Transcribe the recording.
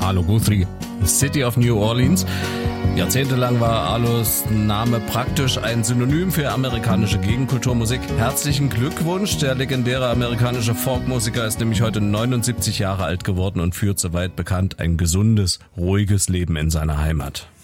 Arlo Guthrie, City of New Orleans. Jahrzehntelang war Arlos Name praktisch ein Synonym für amerikanische Gegenkulturmusik. Herzlichen Glückwunsch, der legendäre amerikanische Folkmusiker ist nämlich heute 79 Jahre alt geworden und führt, soweit bekannt, ein gesundes, ruhiges Leben in seiner Heimat.